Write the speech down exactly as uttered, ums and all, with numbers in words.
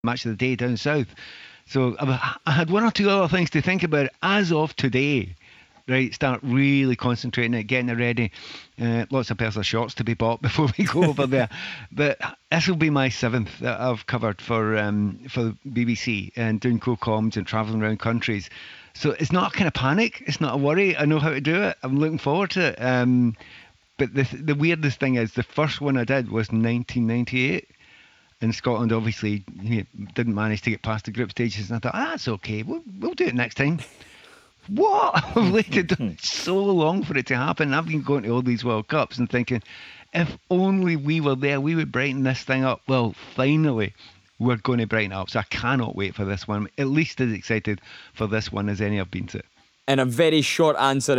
match of the day down south. So I, I had one or two other things to think about as of today. Right, start really concentrating it, getting it ready. Uh, lots of personal shots to be bought before we go over there. But this will be my seventh that I've covered for um, for B B C and doing co-coms and travelling around countries. So it's not a kind of panic. It's not a worry. I know how to do it. I'm looking forward to it. Um, but the the weirdest thing is the first one I did was nineteen ninety-eight. And Scotland obviously you know, didn't manage to get past the group stages. And I thought, ah, that's okay. We'll, we'll do it next time. What? I've waited so long for it to happen. I've been going to all these World Cups and thinking, if only we were there, we would brighten this thing up. Well, finally, we're going to brighten it up. So I cannot wait for this one. At least as excited for this one as any I've been to. And a very short answer